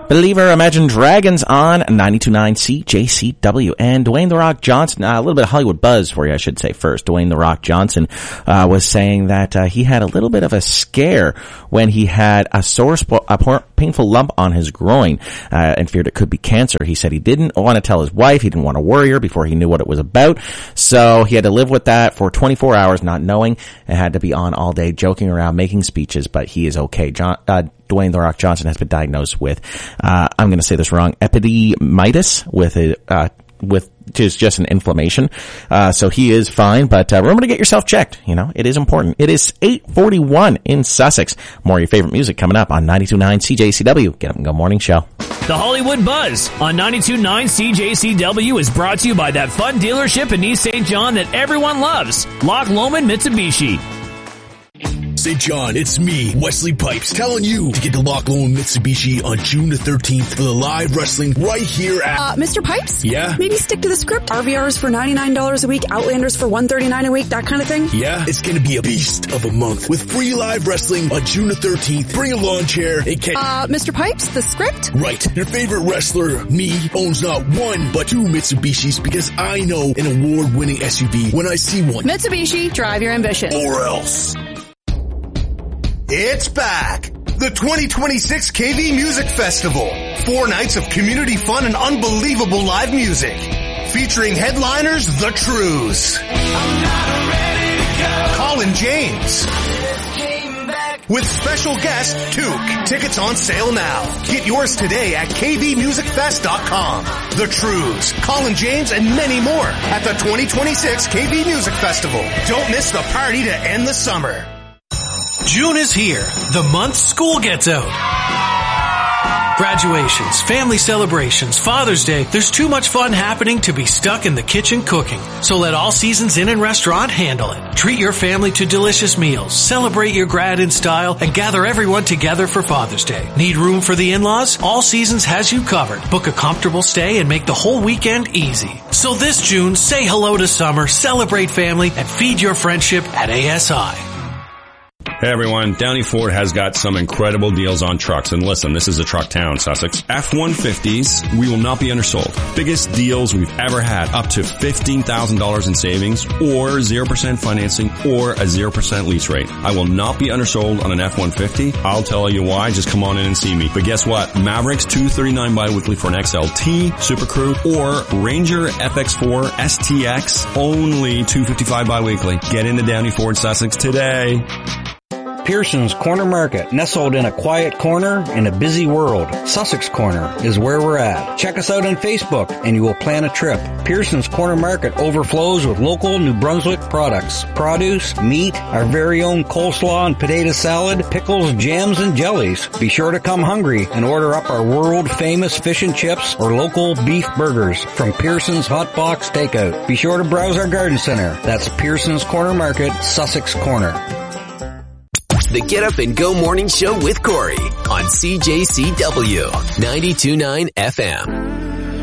Believer, Imagine Dragons on 92.9 CJCW. And Dwayne "The Rock" Johnson, a little bit of Hollywood buzz for you, I should say first. Dwayne "The Rock" Johnson was saying that he had a little bit of a scare when he had a sore spot, a painful lump on his groin, and feared it could be cancer. He said he didn't want to tell his wife, he didn't want to worry her before he knew what it was about, so he had to live with that for 24 hours not knowing, and had to be on all day joking around, making speeches, but he is okay. Dwayne "The Rock" Johnson has been diagnosed with, I'm going to say this wrong, epididymitis, which is just an inflammation. So he is fine, but remember to get yourself checked. You know, it is important. It is 8:41 in Sussex. More of your favorite music coming up on 92.9 CJCW. Get Up and Go Morning Show. The Hollywood Buzz on 92.9 CJCW is brought to you by that fun dealership in East St. John that everyone loves, Loch Lomond Mitsubishi. St. John, it's me, Wesley Pipes, telling you to get to Loch Lomond Mitsubishi on June the 13th for the live wrestling right here at... Mr. Pipes? Yeah? Maybe stick to the script. RVRs for $99 a week, Outlanders for $139 a week, that kind of thing? Yeah? It's gonna be a beast of a month with free live wrestling on June the 13th. Bring a lawn chair, a Mr. Pipes, the script? Right. Your favorite wrestler, me, owns not one, but two Mitsubishis because I know an award-winning SUV when I see one. Mitsubishi, drive your ambition. Or else. It's back! The 2026 KV Music Festival. 4 nights of community fun and unbelievable live music. Featuring headliners, The Trues. Colin James. With special guest, Took. Tickets on sale now. Get yours today at kvmusicfest.com. The Trues, Colin James, and many more at the 2026 KV Music Festival. Don't miss the party to end the summer. June is here, the month school gets out. Graduations, family celebrations, Father's Day, there's too much fun happening to be stuck in the kitchen cooking. So let All Seasons Inn and Restaurant handle it. Treat your family to delicious meals, celebrate your grad in style, and gather everyone together for Father's Day. Need room for the in-laws? All Seasons has you covered. Book a comfortable stay and make the whole weekend easy. So this June, say hello to summer, celebrate family, and feed your friendship at ASI. Hey everyone, Downey Ford has got some incredible deals on trucks. And listen, this is a truck town, Sussex. F-150s, we will not be undersold. Biggest deals we've ever had, up to $15,000 in savings, or 0% financing, or a 0% lease rate. I will not be undersold on an F-150. I'll tell you why, just come on in and see me. But guess what? Mavericks, $239 bi-weekly for an XLT, Super Crew, or Ranger FX4 STX, only $255 bi-weekly. Get into Downey Ford Sussex today. Pearson's Corner Market, nestled in a quiet corner in a busy world. Sussex Corner is where we're at. Check us out on Facebook and you will plan a trip. Pearson's Corner Market overflows with local New Brunswick products. Produce, meat, our very own coleslaw and potato salad, pickles, jams, and jellies. Be sure to come hungry and order up our world-famous fish and chips or local beef burgers from Pearson's Hot Box Takeout. Be sure to browse our garden center. That's Pearson's Corner Market, Sussex Corner. The Get Up and Go Morning Show with Corey on CJCW 92.9 FM.